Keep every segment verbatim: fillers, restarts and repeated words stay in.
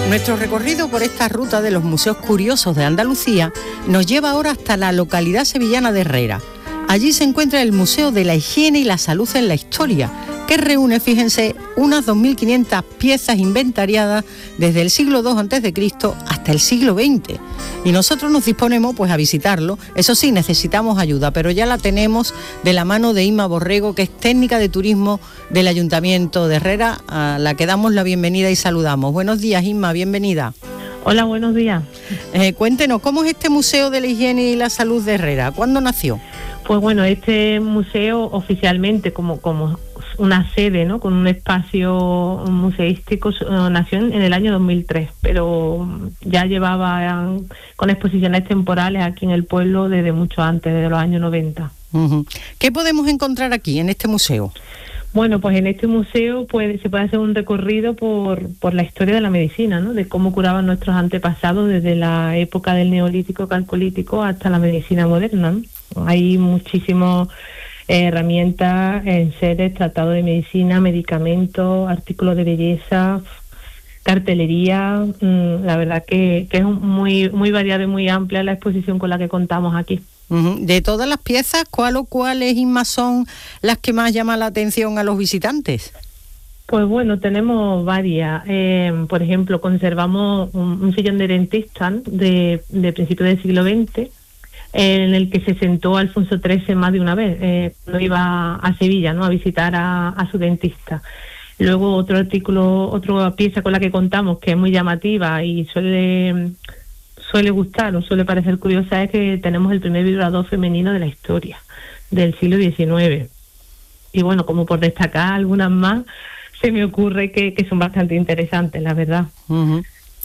Nuestro recorrido por esta ruta de los museos curiosos de Andalucía nos lleva ahora hasta la localidad sevillana de Herrera. Allí se encuentra el Museo de la Higiene y la Salud en la Historia, que reúne, fíjense, unas dos mil quinientas piezas inventariadas desde el siglo segundo antes de Cristo hasta el siglo veinte. Y nosotros nos disponemos pues a visitarlo. Eso sí, necesitamos ayuda, pero ya la tenemos de la mano de Inma Borrego, que es técnica de turismo del Ayuntamiento de Herrera, a la que damos la bienvenida y saludamos. Buenos días, Inma, bienvenida. Hola, buenos días. Eh, cuéntenos, ¿cómo es este Museo de la Higiene y la Salud de Herrera? ¿Cuándo nació? Pues bueno, este museo oficialmente como, como una sede, ¿no?, con un espacio museístico, nació en el año dos mil tres, pero ya llevaba con exposiciones temporales aquí en el pueblo desde mucho antes, desde los años noventa. Uh-huh. ¿Qué podemos encontrar aquí, en este museo? Bueno, pues en este museo puede, se puede hacer un recorrido por, por la historia de la medicina, ¿no?, de cómo curaban nuestros antepasados desde la época del Neolítico Calcolítico hasta la medicina moderna, ¿no? Hay muchísimas eh, herramientas, enseres, tratados de medicina, medicamentos, artículos de belleza, cartelería. Mmm, la verdad que, que es muy, muy variada y muy amplia la exposición con la que contamos aquí. Uh-huh. De todas las piezas, ¿cuál o cuáles, Inma, son las que más llaman la atención a los visitantes? Pues bueno, tenemos varias. Eh, por ejemplo, conservamos un, un sillón de dentista de, de principios del siglo veinte, eh, en el que se sentó Alfonso trece más de una vez, eh, cuando iba a Sevilla, ¿no?, a visitar a, a su dentista. Luego otro artículo, otra pieza con la que contamos, que es muy llamativa y suele... suele gustar o suele parecer curiosa, es que tenemos el primer vibrador femenino de la historia, del siglo diecinueve. Y bueno, como por destacar algunas más, se me ocurre que, que son bastante interesantes, la verdad. Uh-huh.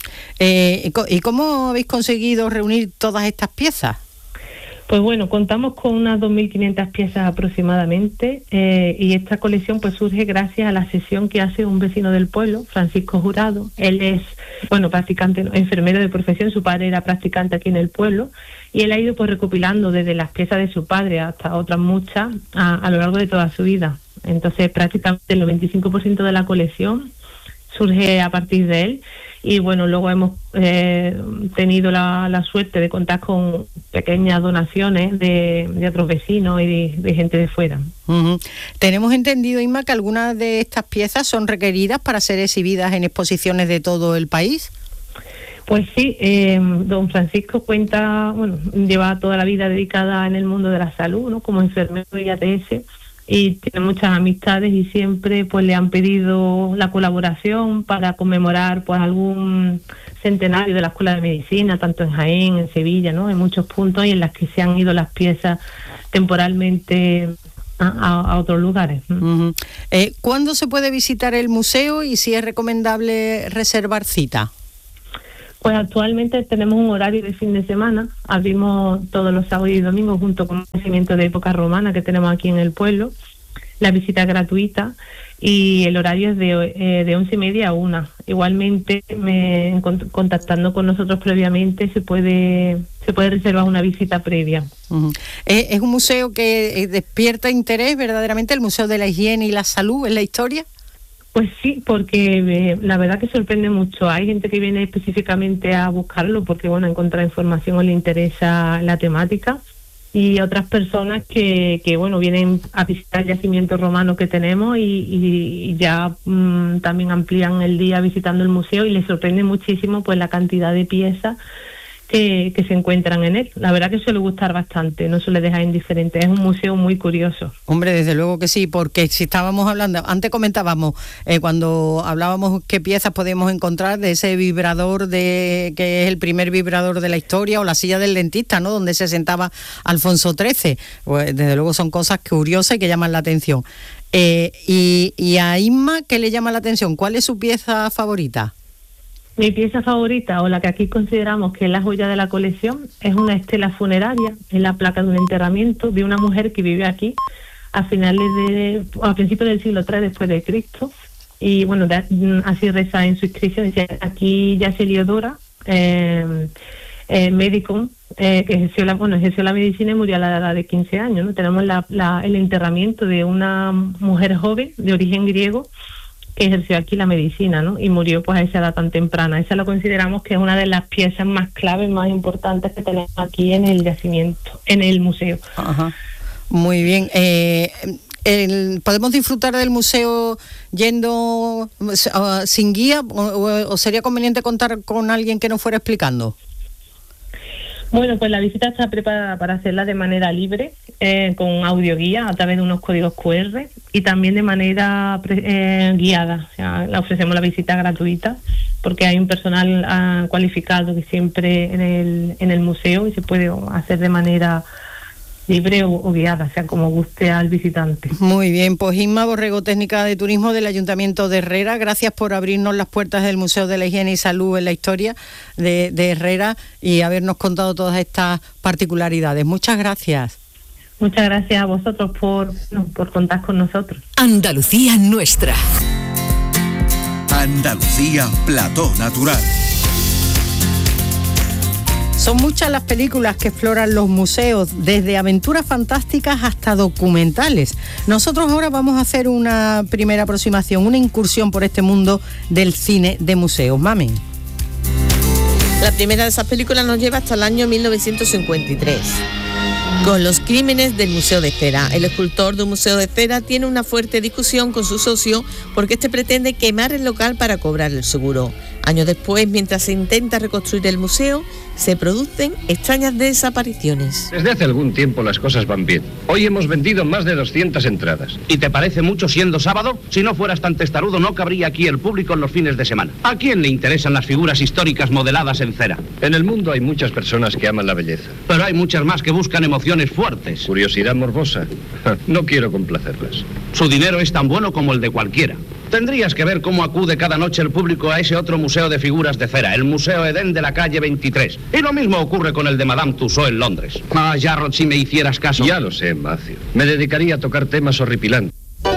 Eh, ¿Y cómo habéis conseguido reunir todas estas piezas? Pues bueno, contamos con unas dos mil quinientas piezas aproximadamente, eh, y esta colección pues surge gracias a la sesión que hace un vecino del pueblo, Francisco Jurado. Él es, bueno, practicante, enfermero de profesión, su padre era practicante aquí en el pueblo, y él ha ido pues recopilando desde las piezas de su padre hasta otras muchas a, a lo largo de toda su vida. Entonces prácticamente el noventa y cinco por ciento de la colección surge a partir de él. Y bueno, luego hemos eh, tenido la, la suerte de contar con pequeñas donaciones de, de otros vecinos y de, de gente de fuera. Uh-huh. Tenemos entendido, Inma, que algunas de estas piezas son requeridas para ser exhibidas en exposiciones de todo el país. Pues sí, eh, don Francisco cuenta, bueno, lleva toda la vida dedicada en el mundo de la salud, ¿no?, como enfermero y A T S, y tiene muchas amistades y siempre pues le han pedido la colaboración para conmemorar pues algún centenario de la Escuela de Medicina, tanto en Jaén, en Sevilla, ¿no?, en muchos puntos, y en las que se han ido las piezas temporalmente a, a, a otros lugares. Uh-huh. Eh, ¿Cuándo se puede visitar el museo y si es recomendable reservar cita? Pues actualmente tenemos un horario de fin de semana, abrimos todos los sábados y domingos junto con un nacimiento de época romana que tenemos aquí en el pueblo. La visita es gratuita y el horario es de, eh, de once y media a una. Igualmente, me, contactando con nosotros previamente, se puede se puede reservar una visita previa. Uh-huh. ¿Es, es un museo que despierta interés verdaderamente, el Museo de la Higiene y la Salud en la historia? Pues sí, porque eh, la verdad que sorprende mucho. Hay gente que viene específicamente a buscarlo porque, bueno, encontrar información o le interesa la temática, y otras personas que, que bueno, vienen a visitar el yacimiento romano que tenemos y, y, y ya mmm, también amplían el día visitando el museo, y les sorprende muchísimo pues la cantidad de piezas que, que se encuentran en él. La verdad que suele gustar bastante, no suele dejar indiferente. Es un museo muy curioso. Hombre, desde luego que sí, porque si estábamos hablando, antes comentábamos, eh, cuando hablábamos qué piezas podemos encontrar de ese vibrador de que es el primer vibrador de la historia, o la silla del dentista, ¿no?, donde se sentaba Alfonso trece. Pues desde luego son cosas curiosas y que llaman la atención. Eh, y, y a Inma, ¿qué le llama la atención? ¿Cuál es su pieza favorita? Mi pieza favorita, o la que aquí consideramos que es la joya de la colección, es una estela funeraria, es la placa de un enterramiento de una mujer que vive aquí a finales de, a principios del siglo tercero después de Cristo, y bueno, de, así reza en su inscripción, dice: aquí yace Heliodora, eh, eh, médico, eh, que ejerció la, bueno, ejerció la medicina y murió a la edad de quince años, ¿no? Tenemos la, la, el enterramiento de una mujer joven de origen griego, que ejerció aquí la medicina, ¿no? Y murió pues a esa edad tan temprana. Esa lo consideramos que es una de las piezas más claves, más importantes que tenemos aquí en el yacimiento, en el museo. Ajá. Muy bien. Eh, el, ¿Podemos disfrutar del museo yendo uh, sin guía o, o sería conveniente contar con alguien que nos fuera explicando? Bueno, pues la visita está preparada para hacerla de manera libre, eh, con audioguía a través de unos códigos cu erre y también de manera eh, guiada. O sea, la ofrecemos la visita gratuita porque hay un personal uh, cualificado que siempre en el, en el museo y se puede hacer de manera libre o, o guiada, o sea, como guste al visitante. Muy bien, pues Inma Borrego, técnica de turismo del Ayuntamiento de Herrera, gracias por abrirnos las puertas del Museo de la Higiene y Salud en la historia de, de Herrera y habernos contado todas estas particularidades. Muchas gracias. Muchas gracias a vosotros por, no, por contar con nosotros. Andalucía nuestra. Andalucía, plató natural. Son muchas las películas que exploran los museos, desde aventuras fantásticas hasta documentales. Nosotros ahora vamos a hacer una primera aproximación, una incursión por este mundo del cine de museos. Mami. La primera de esas películas nos lleva hasta el año mil novecientos cincuenta y tres. Con los crímenes del Museo de Cera. El escultor de un museo de cera tiene una fuerte discusión con su socio porque este pretende quemar el local para cobrar el seguro. Años después, mientras se intenta reconstruir el museo, se producen extrañas desapariciones. Desde hace algún tiempo las cosas van bien. Hoy hemos vendido más de doscientas entradas. ¿Y te parece mucho siendo sábado? Si no fueras tan testarudo, no cabría aquí el público en los fines de semana. ¿A quién le interesan las figuras históricas modeladas en cera? En el mundo hay muchas personas que aman la belleza. Pero hay muchas más que buscan emociones fuertes. Curiosidad morbosa. No quiero complacerlas. Su dinero es tan bueno como el de cualquiera. Tendrías que ver cómo acude cada noche el público a ese otro museo de figuras de cera, el Museo Edén de la calle veintitrés. Y lo mismo ocurre con el de Madame Tussauds en Londres. Ah, Jarrod, si me hicieras caso. Ya lo sé, Matthew. Me dedicaría a tocar temas horripilantes.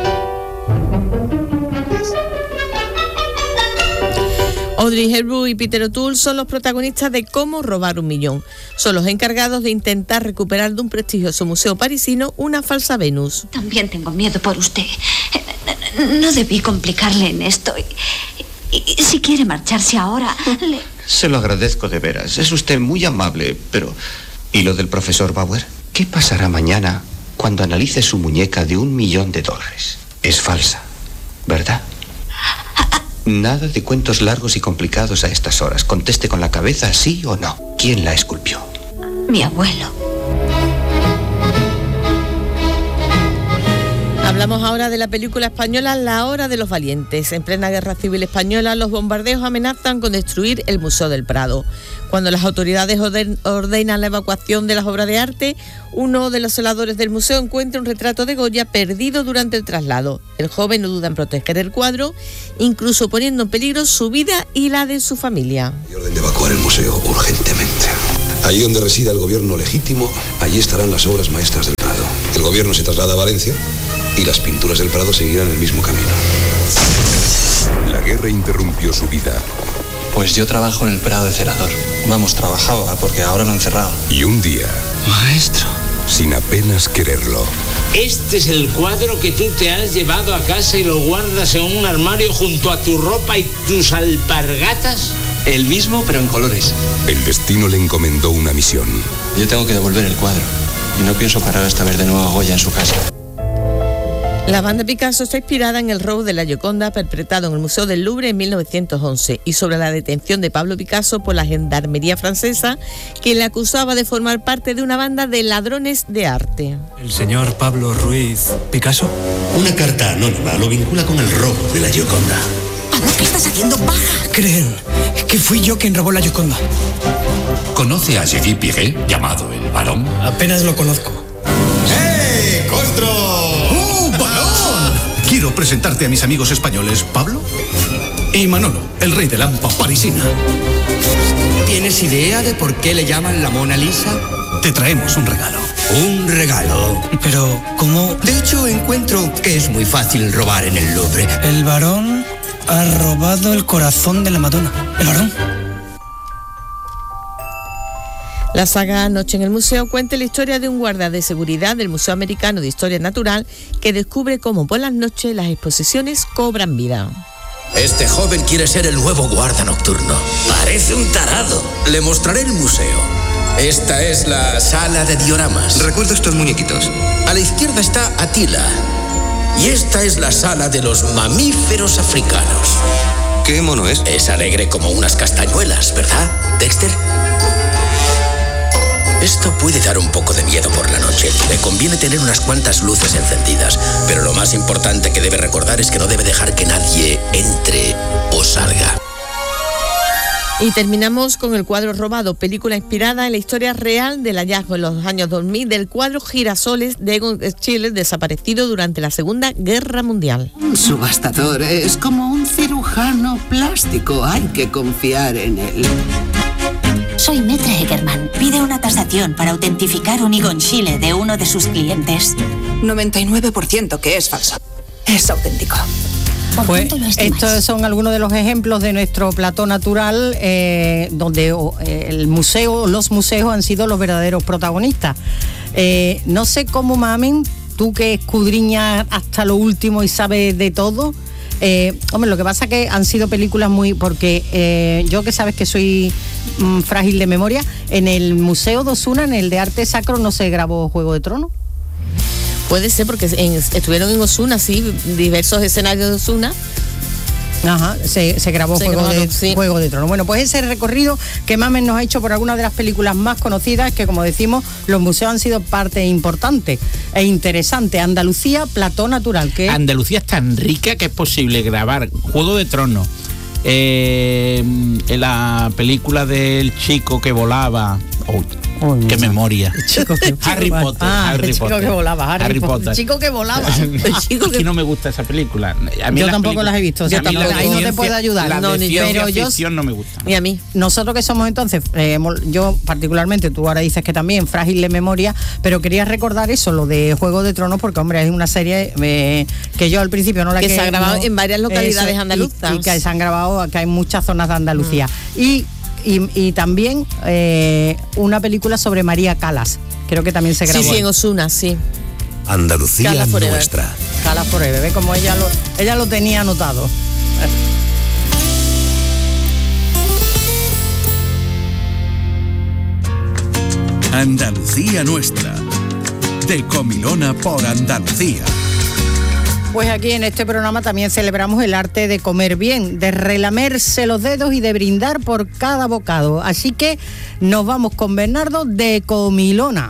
Audrey Hepburn y Peter O'Toole son los protagonistas de Cómo robar un millón. Son los encargados de intentar recuperar de un prestigioso museo parisino una falsa Venus. También tengo miedo por usted. No debí complicarle en esto. Y, y, si quiere marcharse ahora, le... Se lo agradezco de veras. Es usted muy amable, pero... ¿Y lo del profesor Bauer? ¿Qué pasará mañana cuando analice su muñeca de un millón de dólares? Es falsa, ¿verdad? Nada de cuentos largos y complicados a estas horas. Conteste con la cabeza, sí o no. ¿Quién la esculpió? Mi abuelo. Hablamos ahora de la película española La Hora de los Valientes. En plena guerra civil española, los bombardeos amenazan con destruir el Museo del Prado. Cuando las autoridades ordenan la evacuación de las obras de arte, uno de los celadores del museo encuentra un retrato de Goya perdido durante el traslado. El joven no duda en proteger el cuadro, incluso poniendo en peligro su vida y la de su familia. Hay orden de evacuar el museo urgentemente. Allí donde resida el gobierno legítimo, allí estarán las obras maestras del Prado. El gobierno se traslada a Valencia y las pinturas del Prado seguirán el mismo camino. La guerra interrumpió su vida. Pues yo trabajo en el Prado de cerador. Vamos, trabajaba, porque ahora lo han cerrado. Y un día... Maestro. Sin apenas quererlo. Este es el cuadro que tú te has llevado a casa y lo guardas en un armario junto a tu ropa y tus alpargatas. El mismo, pero en colores. El destino le encomendó una misión. Yo tengo que devolver el cuadro. Y no pienso parar hasta ver de nuevo a Goya en su casa. La banda Picasso está inspirada en el robo de la Gioconda perpetrado en el Museo del Louvre en mil novecientos once y sobre la detención de Pablo Picasso por la gendarmería francesa que le acusaba de formar parte de una banda de ladrones de arte. ¿El señor Pablo Ruiz Picasso? Una carta anónima lo vincula con el robo de la Gioconda. ¿Qué estás haciendo, paja? Creen que fui yo quien robó la Gioconda. ¿Conoce a Jerry Piquet, llamado el Barón? Apenas lo conozco. ¡Hey, Costro! Quiero presentarte a mis amigos españoles, Pablo y Manolo, el rey de Lampa parisina. ¿Tienes idea de por qué le llaman la Mona Lisa? Te traemos un regalo. ¿Un regalo? Pero, ¿cómo? De hecho, encuentro que es muy fácil robar en el Louvre. El varón ha robado el corazón de la Madonna. ¿El varón? La saga Noche en el Museo cuenta la historia de un guardia de seguridad del Museo Americano de Historia Natural que descubre cómo por las noches las exposiciones cobran vida. Este joven quiere ser el nuevo guarda nocturno. Parece un tarado. Le mostraré el museo. Esta es la sala de dioramas. Recuerdo estos muñequitos. A la izquierda está Atila. Y esta es la sala de los mamíferos africanos. ¿Qué mono es? Es alegre como unas castañuelas, ¿verdad, Dexter? Esto puede dar un poco de miedo por la noche. Le conviene tener unas cuantas luces encendidas. Pero lo más importante que debe recordar es que no debe dejar que nadie entre o salga. Y terminamos con El cuadro robado, película inspirada en la historia real del hallazgo en los años dos mil del cuadro Girasoles de Egon Schiele, desaparecido durante la Segunda Guerra Mundial. Un subastador es como un cirujano plástico, hay que confiar en él. Soy Metra Eckermann. Pide una tasación para autentificar un Egon Schiele de uno de sus clientes. noventa y nueve por ciento que es falso. Es auténtico. Pues estos son algunos de los ejemplos de nuestro plató natural, eh, donde eh, el museo, los museos han sido los verdaderos protagonistas. Eh, no sé cómo, Mamen, tú que escudriñas hasta lo último y sabes de todo. Eh, hombre, lo que pasa es que han sido películas muy... Porque eh, yo que sabes que soy mm, frágil de memoria, en el Museo de Osuna, en el de Arte Sacro, no se grabó Juego de Tronos. Puede ser, porque en, estuvieron en Osuna, sí, diversos escenarios de Osuna. Ajá, se, se grabó se Juego, grabó, de, sí. Juego de Tronos. Bueno, pues ese recorrido que Mamen nos ha hecho por algunas de las películas más conocidas, que como decimos, los museos han sido parte importante e interesante. Andalucía, plató natural. ¿Qué? Andalucía es tan rica que es posible grabar Juego de Tronos, eh, en la película del chico que volaba. Oh, oh, qué memoria. Que, Harry Potter. Ah, Harry el chico Potter. que volaba. Harry, Harry Potter. Potter. El chico que volaba. El chico que... Aquí no me gusta esa película. A mí yo las tampoco las he visto. Yo tampoco, ahí no te puedo ayudar. La no, de ni ciencia pero yo, ficción no me gusta. Ni a mí. Nosotros que somos entonces, eh, yo particularmente, tú ahora dices que también frágil de memoria, pero quería recordar eso, lo de Juego de Tronos, porque hombre, es una serie eh, que yo al principio no la que que se ha grabado no, en varias localidades eso, andaluzas. Y, y que se han grabado, que hay muchas zonas de Andalucía. Mm. Y Y, y también eh, una película sobre María Calas, creo que también se grabó. Sí, sí, en Osuna, sí. Andalucía nuestra. Calas Forever, ve como ella lo, ella lo tenía anotado. Andalucía nuestra, de Comilona por Andalucía. Pues aquí en este programa también celebramos el arte de comer bien, de relamerse los dedos y de brindar por cada bocado. Así que nos vamos con Bernardo de Comilona.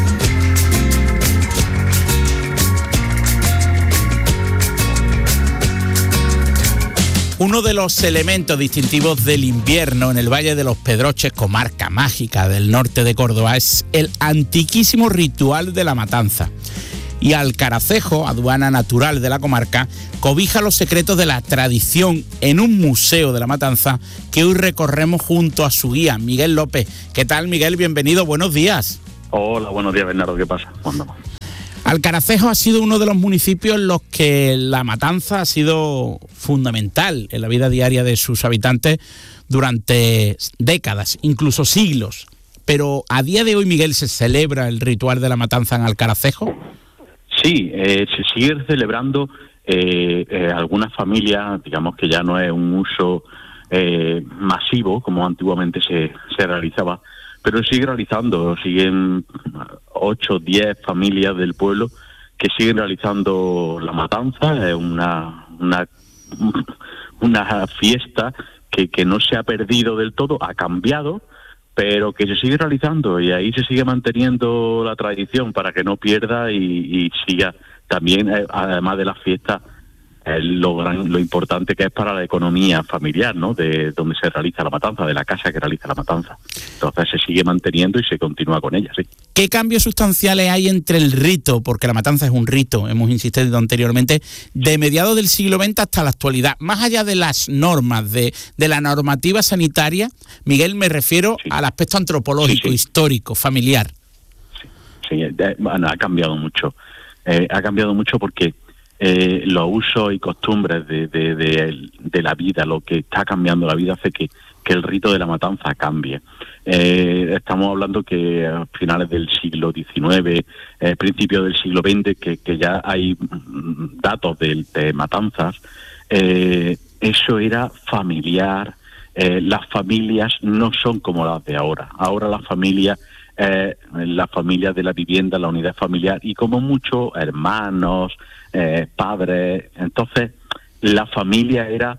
Uno de los elementos distintivos del invierno en el Valle de los Pedroches, comarca mágica del norte de Córdoba, es el antiquísimo ritual de la matanza. Y Alcaracejo, aduana natural de la comarca, cobija los secretos de la tradición en un museo de la matanza que hoy recorremos junto a su guía, Miguel López. ¿Qué tal, Miguel? Bienvenido, buenos días. Hola, buenos días, Bernardo, ¿qué pasa? ¿Cuándo? Alcaracejo ha sido uno de los municipios en los que la matanza ha sido fundamental en la vida diaria de sus habitantes durante décadas, incluso siglos. Pero a día de hoy, Miguel, ¿se celebra el ritual de la matanza en Alcaracejo? Sí, eh, se sigue celebrando. Eh, eh, algunas familias, digamos que ya no es un uso eh, masivo como antiguamente se, se realizaba, pero sigue realizando, siguen ocho, diez familias del pueblo que siguen realizando la matanza. Es una, una, una fiesta que, que no se ha perdido del todo, ha cambiado, pero que se sigue realizando, y ahí se sigue manteniendo la tradición para que no pierda y, y siga también, eh, además de la fiesta, eh, lo, gran, lo importante que es para la economía familiar, ¿no?, de donde se realiza la matanza, de la casa que realiza la matanza. Entonces se sigue manteniendo y se continúa con ella, sí. ¿Qué cambios sustanciales hay entre el rito, porque la matanza es un rito, hemos insistido anteriormente, de mediados del siglo veinte hasta la actualidad? Más allá de las normas, de, de la normativa sanitaria, Miguel, me refiero sí. al aspecto antropológico, sí, sí. histórico, familiar. Sí, sí, bueno, ha cambiado mucho. Eh, ha cambiado mucho porque eh, los usos y costumbres de, de, de, de la vida, lo que está cambiando la vida hace que, que el rito de la matanza cambie. Eh, estamos hablando que a finales del siglo diecinueve, eh, principios del siglo veinte, que, que ya hay datos de, de matanzas, eh, eso era familiar. Eh, las familias no son como las de ahora. Ahora las familias, eh, la familia de la vivienda, la unidad familiar, y como muchos hermanos, eh, padres. Entonces, la familia era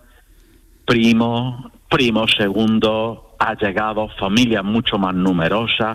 primos, primos segundos, allegados, familias mucho más numerosas,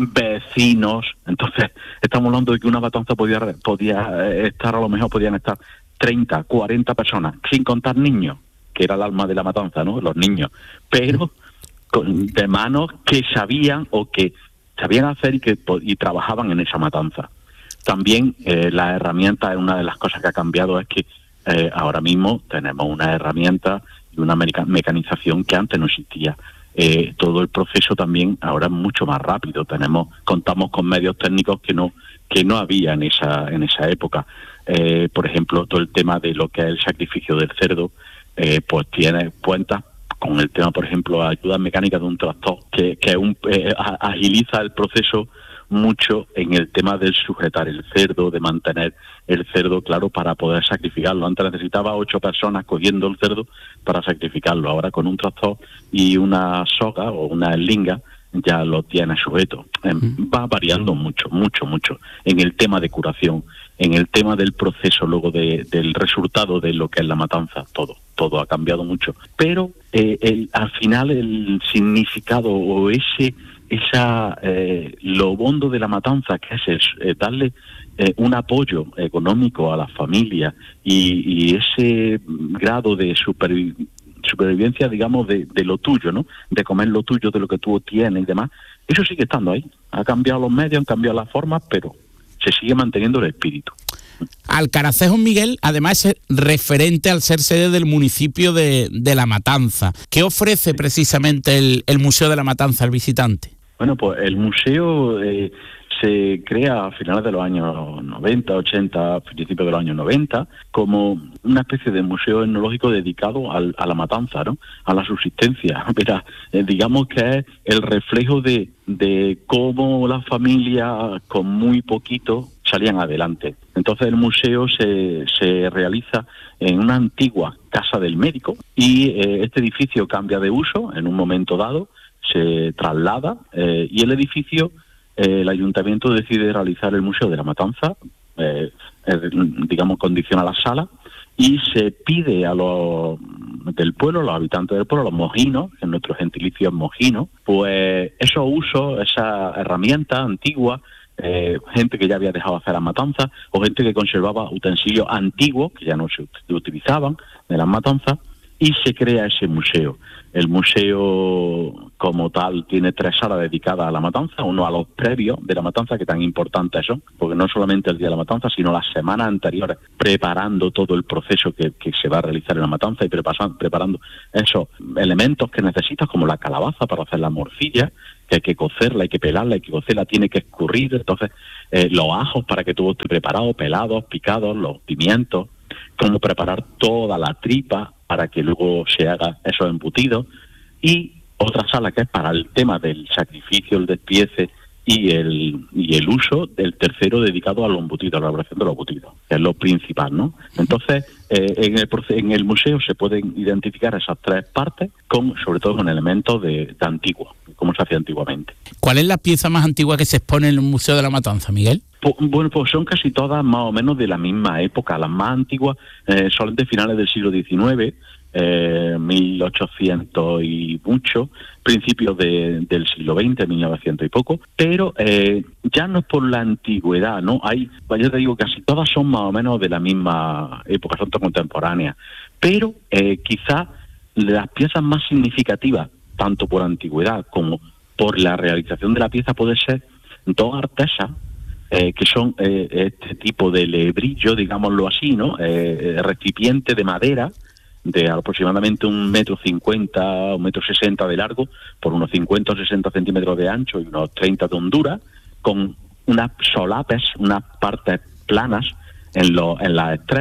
vecinos. Entonces, estamos hablando de que una matanza podía, podía estar, a lo mejor podían estar treinta, cuarenta personas, sin contar niños, que era el alma de la matanza, ¿no? Los niños, pero con, de manos que sabían o que sabían hacer y que y trabajaban en esa matanza. También eh, la herramienta, una de las cosas que ha cambiado es que eh, ahora mismo tenemos una herramienta y una meca- mecanización que antes no existía. Eh, todo el proceso también ahora es mucho más rápido. Tenemos, contamos con medios técnicos que no que no había en esa en esa época. Eh, por ejemplo, todo el tema de lo que es el sacrificio del cerdo, eh, pues tiene cuenta con el tema, por ejemplo, ayuda mecánica de un tractor, que, que un, eh, agiliza el proceso mucho en el tema del sujetar el cerdo, de mantener el cerdo, claro, para poder sacrificarlo. Antes necesitaba ocho personas cogiendo el cerdo para sacrificarlo. Ahora con un tractor y una soga o una linga ya lo tiene sujeto. Va variando mucho, mucho, mucho en el tema de curación, en el tema del proceso luego de, del resultado de lo que es la matanza, todo, todo ha cambiado mucho. Pero eh, el, al final el significado o ese esa eh, lo bondo de la matanza, que es eh, darle eh, un apoyo económico a las familias y, y ese grado de supervivencia, supervivencia, digamos, de, de lo tuyo, ¿no? De comer lo tuyo, de lo que tú tienes y demás. Eso sigue estando ahí. Ha cambiado los medios, han cambiado las formas, pero se sigue manteniendo el espíritu. Alcaracejo, Miguel, además es referente al ser sede del municipio de, de La Matanza. ¿Qué ofrece precisamente el, el Museo de La Matanza al visitante? Bueno, pues el museo eh, se crea a finales de los años noventa, ochenta, principios de los años noventa, como una especie de museo etnológico dedicado al, a la matanza, ¿no? A la subsistencia. Mira, eh, digamos que es el reflejo de, de cómo las familias con muy poquito salían adelante. Entonces el museo se, se realiza en una antigua casa del médico y eh, este edificio cambia de uso en un momento dado, se traslada eh, y el edificio, eh, el ayuntamiento decide realizar el Museo de la Matanza, eh, eh, digamos, condiciona la sala y se pide a los del pueblo, los habitantes del pueblo, los mojinos, en nuestro gentilicio es mojino, pues esos usos, esas herramientas antiguas, eh, gente que ya había dejado de hacer la matanza o gente que conservaba utensilios antiguos que ya no se utilizaban de las matanzas, y se crea ese museo. El museo como tal tiene tres salas dedicadas a la matanza, uno a los previos de la matanza, que tan importantes son, porque no solamente el día de la matanza, sino las semanas anteriores, preparando todo el proceso que, que se va a realizar en la matanza y preparando, preparando esos elementos que necesitas, como la calabaza para hacer la morcilla, que hay que cocerla, hay que pelarla, hay que cocerla, tiene que escurrir, entonces eh, los ajos para que todo esté preparado, pelados, picados, los pimientos, cómo preparar toda la tripa para que luego se haga esos embutidos, y otra sala que es para el tema del sacrificio, el despiece y el y el uso del tercero dedicado a los embutidos, a la elaboración de los embutidos, que es lo principal, ¿no? Entonces, eh, en el en el museo se pueden identificar esas tres partes, con sobre todo con elementos de, de antiguo, como se hacía antiguamente. ¿Cuál es la pieza más antigua que se expone en el Museo de la Matanza, Miguel? Pues, bueno, pues son casi todas más o menos de la misma época. Las más antiguas eh, son de finales del siglo diecinueve, eh, mil ochocientos y mucho, principios de, del siglo veinte, mil novecientos y poco, pero eh, ya no es por la antigüedad, ¿no? Hay, yo te digo, casi todas son más o menos de la misma época, son contemporáneas, pero eh, quizás las piezas más significativas, tanto por antigüedad como por la realización de la pieza, puede ser dos artesas, Eh, que son eh, este tipo de lebrillo, digámoslo así, ¿no? Eh, recipiente de madera de aproximadamente un metro cincuenta, un metro sesenta de largo, por unos cincuenta o sesenta centímetros de ancho y unos treinta de hondura, con unas solapes, unas partes planas en los en los extremos,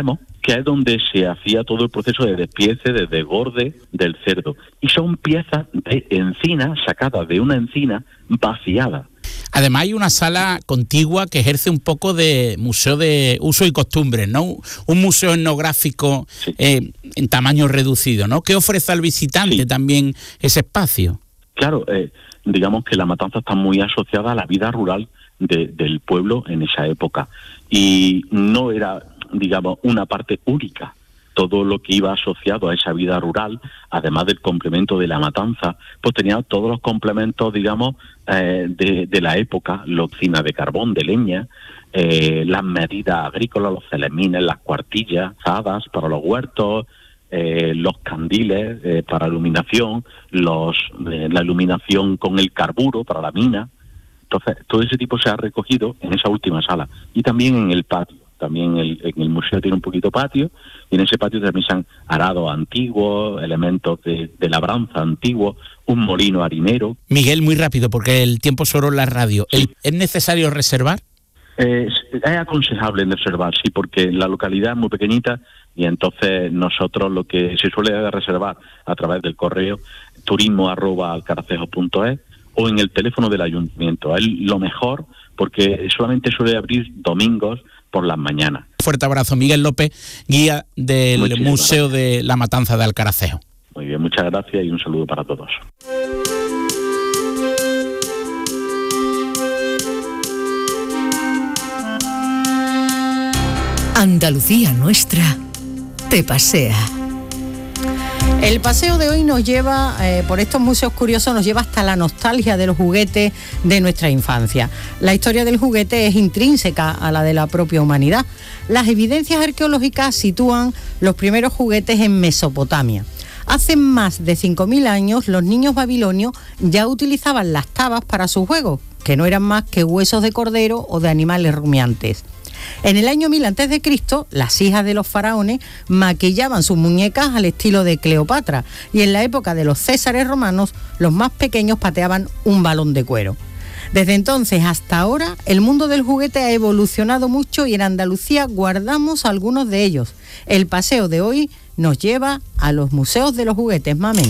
que es donde se hacía todo el proceso de despiece, de desgorde del cerdo. Y son piezas de encina, sacadas de una encina vaciada. Además hay una sala contigua que ejerce un poco de museo de uso y costumbres, ¿no? Un museo etnográfico sí. eh, en tamaño reducido, ¿no? ¿Qué ofrece al visitante sí. también ese espacio? Claro, eh, digamos que la matanza está muy asociada a la vida rural de, del pueblo en esa época. Y no era, digamos, una parte única. Todo lo que iba asociado a esa vida rural, además del complemento de la matanza, pues tenía todos los complementos, digamos, eh, de, de la época, la cocina de carbón, de leña, eh, las medidas agrícolas, los celemines, las cuartillas, hadas para los huertos, eh, los candiles eh, para iluminación, los eh, la iluminación con el carburo para la mina. Entonces, todo ese tipo se ha recogido en esa última sala y también en el patio. También el, en el museo tiene un poquito patio, y en ese patio también se han arados antiguos, elementos de, de labranza antiguos, un molino harinero. Miguel, muy rápido, porque el tiempo es oro en la radio. Sí. ¿Es necesario reservar? Eh, es aconsejable reservar, sí, porque la localidad es muy pequeñita y entonces nosotros lo que se suele reservar a través del correo turismo arroba alcaracejo punto es o en el teléfono del ayuntamiento. Es lo mejor porque solamente suele abrir domingos por las mañanas. Fuerte abrazo, Miguel López, guía del Muchísimas Museo gracias. de la Matanza de Alcaracejo. Muy bien, muchas gracias y un saludo para todos. Andalucía nuestra te pasea. El paseo de hoy nos lleva, eh, por estos museos curiosos, nos lleva hasta la nostalgia de los juguetes de nuestra infancia. La historia del juguete es intrínseca a la de la propia humanidad. Las evidencias arqueológicas sitúan los primeros juguetes en Mesopotamia. Hace más de cinco mil años, los niños babilonios ya utilizaban las tabas para sus juegos, que no eran más que huesos de cordero o de animales rumiantes. En el año mil antes de Cristo, las hijas de los faraones maquillaban sus muñecas al estilo de Cleopatra, y en la época de los césares romanos, los más pequeños pateaban un balón de cuero. Desde entonces hasta ahora, el mundo del juguete ha evolucionado mucho y en Andalucía guardamos algunos de ellos. El paseo de hoy nos lleva a los museos de los juguetes, mamen.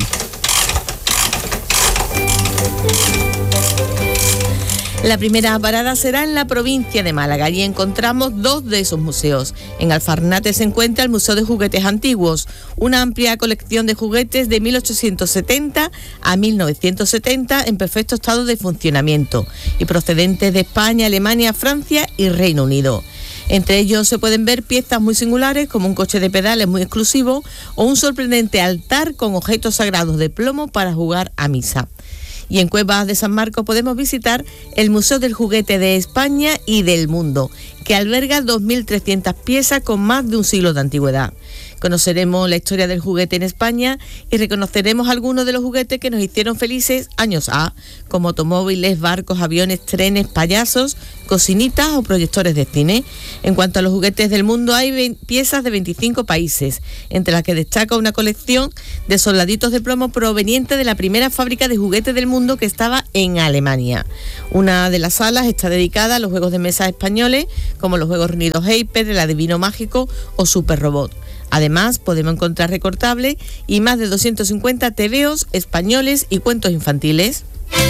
La primera parada será en la provincia de Málaga. Allí encontramos dos de esos museos. En Alfarnate se encuentra el Museo de Juguetes Antiguos, una amplia colección de juguetes de mil ochocientos setenta a mil novecientos setenta en perfecto estado de funcionamiento y procedentes de España, Alemania, Francia y Reino Unido. Entre ellos se pueden ver piezas muy singulares como un coche de pedales muy exclusivo o un sorprendente altar con objetos sagrados de plomo para jugar a misa. Y en Cuevas de San Marcos podemos visitar el Museo del Juguete de España y del Mundo, que alberga dos mil trescientas piezas con más de un siglo de antigüedad. Conoceremos la historia del juguete en España y reconoceremos algunos de los juguetes que nos hicieron felices años A, como automóviles, barcos, aviones, trenes, payasos, cocinitas o proyectores de cine. En cuanto a los juguetes del mundo, hay piezas de veinticinco países, entre las que destaca una colección de soldaditos de plomo proveniente de la primera fábrica de juguetes del mundo, que estaba en Alemania. Una de las salas está dedicada a los juegos de mesa españoles, como los juegos reunidos Hyper, el adivino mágico o Super Robot. Además, podemos encontrar recortables y más de doscientos cincuenta tebeos españoles y cuentos infantiles.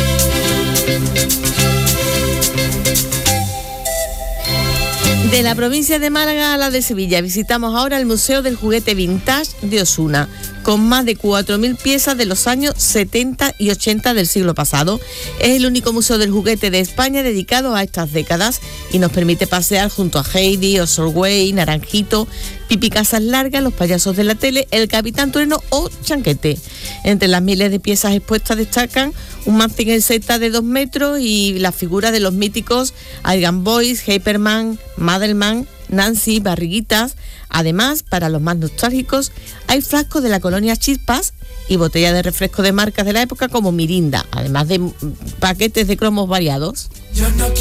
De la provincia de Málaga a la de Sevilla, visitamos ahora el Museo del Juguete Vintage de Osuna, con más de cuatro mil piezas de los años setenta y ochenta del siglo pasado. Es el único museo del juguete de España dedicado a estas décadas y nos permite pasear junto a Heidi, Osorway, Naranjito, Pipi Casas Largas, los payasos de la tele, el Capitán Trueno o Chanquete. Entre las miles de piezas expuestas destacan un Mazinger Z de dos metros y las figuras de los míticos Aigan Boys, Hyperman, Madelman, Nancy, Barriguitas. Además, para los más nostálgicos, hay frascos de la colonia Chispas y botellas de refresco de marcas de la época como Mirinda, además de paquetes de cromos variados. Yo no